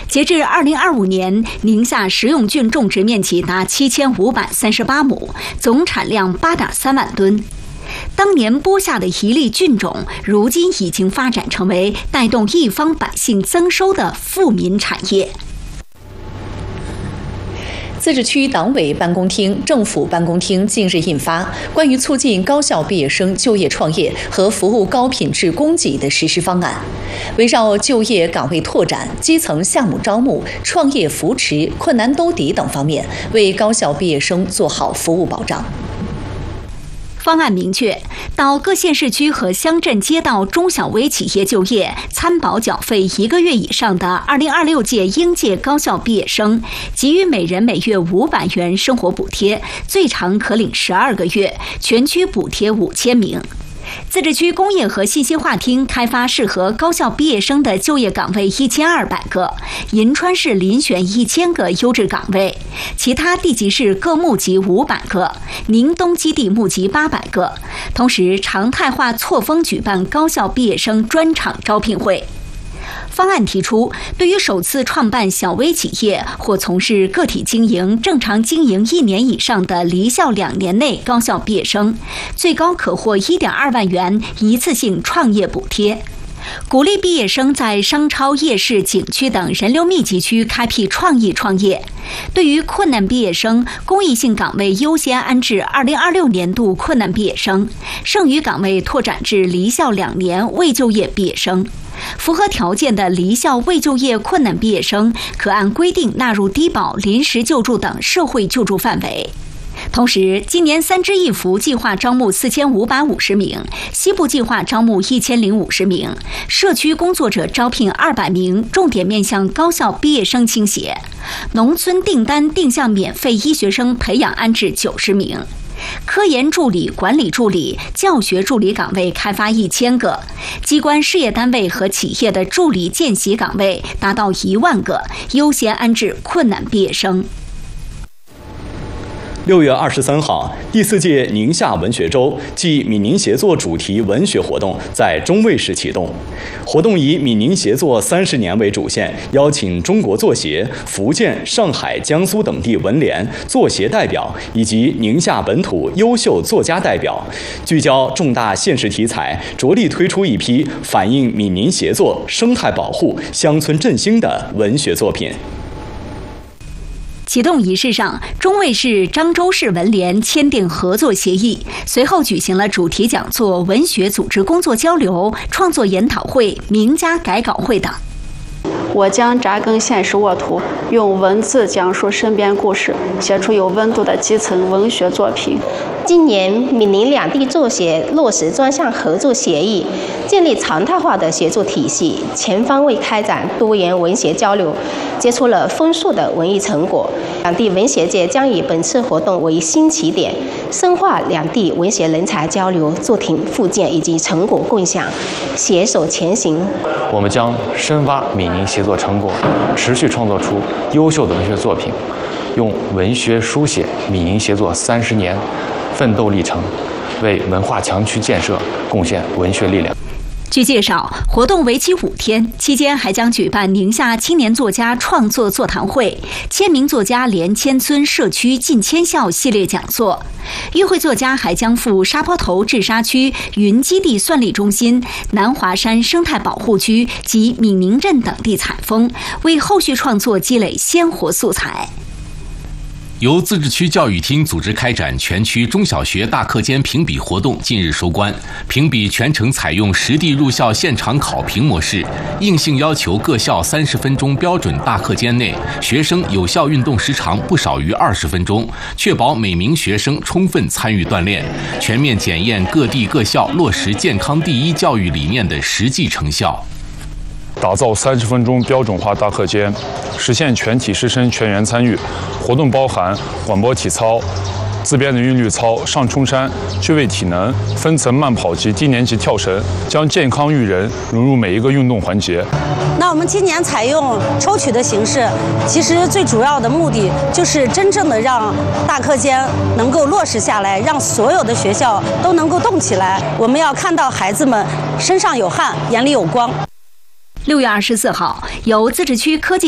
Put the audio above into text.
截至2025年，宁夏食用菌种植面积达7538亩，总产量8.3万吨。当年播下的一粒菌种，如今已经发展成为带动一方百姓增收的富民产业。 自治区党委办公厅、政府办公厅近日印发《关于促进高校毕业生就业创业和服务高品质供给的实施方案》，围绕就业岗位拓展、基层项目招募、创业扶持、困难兜底等方面，为高校毕业生做好服务保障。 方案明确，到各县市区和乡镇街道中小微企业就业，参保缴费1个月以上的2026届应届高校毕业生，给予每人每月500元生活补贴，最长可领12个月，全区补贴5000名。自治区工业和信息化厅开发适合高校毕业生的就业岗位1200个，银川市遴选1000个优质岗位，其他地级市各募集500个，宁东基地募集800个。同时，常态化错峰举办高校毕业生专场招聘会。方案提出，对于首次创办小微企业或从事个体经营、正常经营1年以上的离校2年内高校毕业生，最高可获1.2万元一次性创业补贴。鼓励毕业生在商超、夜市、景区等人流密集区开辟创意创业。对于困难毕业生，公益性岗位优先安置2026年度困难毕业生，剩余岗位拓展至离校2年未就业毕业生。符合条件的离校未就业困难毕业生，可按规定纳入低保、临时救助等社会救助范围。同时，今年3支一扶计划招募4550名，西部计划招募1050名，社区工作者招聘200名，重点面向高校毕业生倾斜。农村订单定向免费医学生培养安置90名。科研助理、管理助理、教学助理岗位开发1000个，机关事业单位和企业的助理见习岗位达到1万个，优先安置困难毕业生。 6月23号，第4届宁夏文学周暨闽宁协作主题文学活动在中卫市启动。活动以闽宁协作30年为主线，邀请中国作协、福建、上海、江苏等地文联、作协代表以及宁夏本土优秀作家代表，聚焦重大现实题材，着力推出一批反映闽宁协作、生态保护、乡村振兴的文学作品。 启动仪式上，中卫市、漳州市文联签订合作协议，随后举行了主题讲座、文学组织工作交流、创作研讨会、名家改稿会等。 我将扎根现实沃土，用文字讲述身边故事，写出有温度的基层文学作品。 今年，闽宁两地作协落实专项合作协议，建立常态化的协作体系，全方位开展多元文学交流，结出了丰硕的文艺成果。两地文学界将以本次活动为新起点，深化两地文学人才交流、作品复健以及成果共享，携手前行。 我们将深挖闽宁协作成果，持续创作出优秀的文学作品，用文学书写闽宁协作30年奋斗历程，为文化强区建设贡献文学力量。 据介绍，活动为期5天，期间还将举办宁夏青年作家创作座谈会、签名作家连千村社区进千校系列讲座。与会作家还将赴沙坡头治沙区云基地算力中心、南华山生态保护区及闽宁镇等地采风，为后续创作积累鲜活素材。 由自治区教育厅组织开展全区中小学大课间评比活动近日收官，评比全程采用实地入校现场考评模式，硬性要求各校30分钟标准大课间内，学生有效运动时长不少于20分钟，确保每名学生充分参与锻炼，全面检验各地各校落实健康第一教育理念的实际成效。 打造30分钟标准化大课间，实现全体师生全员参与。活动包含广播体操、自编的韵律操、上冲山、趣味体能、分层慢跑及低年级跳绳，将健康育人融入每一个运动环节。 那我们今年采用抽取的形式，其实最主要的目的就是真正的让大课间能够落实下来，让所有的学校都能够动起来。我们要看到孩子们身上有汗，眼里有光。 6月24号，由自治区科技